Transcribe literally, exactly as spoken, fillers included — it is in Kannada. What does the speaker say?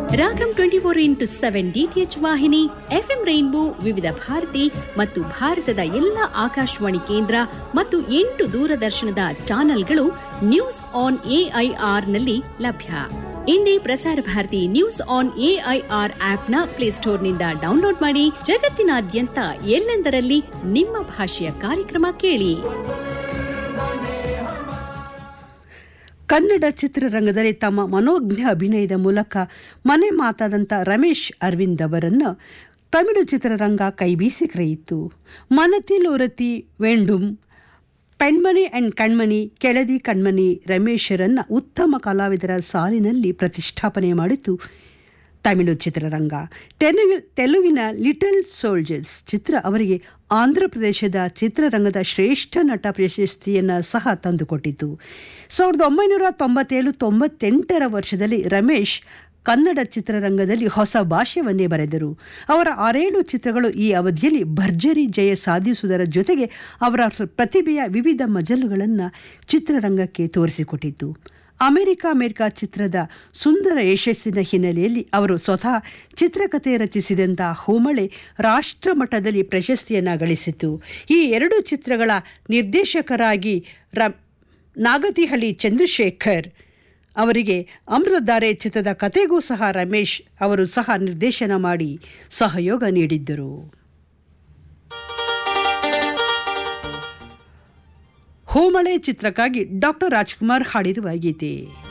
Ragam twenty four into seven DTH ವಾಹಿನಿ, ಎಫ್ಎಂ ರೈನ್ಬೋ ವಿವಿಧ ಭಾರತಿ ಮತ್ತು ಭಾರತದ ಎಲ್ಲ ಆಕಾಶವಾಣಿ ಕೇಂದ್ರ ಮತ್ತು ಎಂಟು ದೂರದರ್ಶನದ ಚಾನೆಲ್ಗಳು ನ್ಯೂಸ್ ಆನ್ ಎಐಆರ್ನಲ್ಲಿ ಲಭ್ಯ. ಇಂದೇ Prasar Bharati news on AIR ಆಪ್ನ ಪ್ಲೇಸ್ಟೋರ್ನಿಂದ download ಮಾಡಿ ಜಗತ್ತಿನಾದ್ಯಂತ ಎಲ್ಲೆಂದರಲ್ಲಿ ನಿಮ್ಮ ಭಾಷೆಯ ಕಾರ್ಯಕ್ರಮ ಕೇಳಿ. ಕನ್ನಡ ಚಿತ್ರರಂಗದಲ್ಲಿ ತಮ್ಮ ಮನೋಜ್ಞ ಅಭಿನಯದ ಮೂಲಕ ಮನೆ ಮಾತಾದಂಥ ರಮೇಶ್ ಅರವಿಂದ್ ಅವರನ್ನು ತಮಿಳು ಚಿತ್ರರಂಗ ಕೈಬೀಸಿ ಕರೆಯಿತು. ಮನತಿಲ್ ಒರತಿ ವೇಂಡುಂ, ಪೆಣ್ಮಣಿ ಅಂಡ್ ಕಣ್ಮಣಿ, ಕೆಳದಿ ಕಣ್ಮಣಿ ರಮೇಶರನ್ನು ಉತ್ತಮ ಕಲಾವಿದರ ಸಾಲಿನಲ್ಲಿ ಪ್ರತಿಷ್ಠಾಪನೆ ಮಾಡಿತು ತಮಿಳು ಚಿತ್ರರಂಗ. ತೆಲುಗು ತೆಲುಗಿನ ಲಿಟಲ್ ಸೋಲ್ಜರ್ಸ್ ಚಿತ್ರ ಅವರಿಗೆ ಆಂಧ್ರಪ್ರದೇಶದ ಚಿತ್ರರಂಗದ ಶ್ರೇಷ್ಠ ನಟ ಪ್ರಶಸ್ತಿಯನ್ನು ಸಹ ತಂದುಕೊಟ್ಟಿತು. ಸಾವಿರದ ಒಂಬೈನೂರ ತೊಂಬತ್ತೇಳು ತೊಂಬತ್ತೆಂಟರ ವರ್ಷದಲ್ಲಿ ರಮೇಶ್ ಕನ್ನಡ ಚಿತ್ರರಂಗದಲ್ಲಿ ಹೊಸ ಭಾಷ್ಯವನ್ನೇ ಬರೆದರು. ಅವರ ಆರೇಳು ಚಿತ್ರಗಳು ಈ ಅವಧಿಯಲ್ಲಿ ಭರ್ಜರಿ ಜಯ ಸಾಧಿಸುವುದರ ಜೊತೆಗೆ ಅವರ ಪ್ರತಿಭೆಯ ವಿವಿಧ ಮಜಲುಗಳನ್ನು ಚಿತ್ರರಂಗಕ್ಕೆ ತೋರಿಸಿಕೊಟ್ಟಿತು. ಅಮೆರಿಕ ಅಮೆರಿಕ ಚಿತ್ರದ ಸುಂದರ ಯಶಸ್ಸಿನ ಹಿನ್ನೆಲೆಯಲ್ಲಿ ಅವರು ಸ್ವತಃ ಚಿತ್ರಕಥೆ ರಚಿಸಿದಂಥ ಹೋಮಳೆ ರಾಷ್ಟ್ರಮಟ್ಟದಲ್ಲಿ ಪ್ರಶಸ್ತಿಯನ್ನು ಗಳಿಸಿತು. ಈ ಎರಡು ಚಿತ್ರಗಳ ನಿರ್ದೇಶಕರಾಗಿ ರ ನಾಗತಿಹಳ್ಳಿ ಚಂದ್ರಶೇಖರ್ ಅವರಿಗೆ ಅಮೃತಧಾರೆ ಚಿತ್ರದ ಕಥೆಗೂ ಸಹ ರಮೇಶ್ ಅವರು ಸಹ ನಿರ್ದೇಶನ ಮಾಡಿ ಸಹಯೋಗ ನೀಡಿದ್ದರು. ಹೋಮಳೆ ಚಿತ್ರಕ್ಕಾಗಿ ಡಾಕ್ಟರ್ ರಾಜ್ಕುಮಾರ್ ಹಾಡಿರುವ ಗೀತೆ.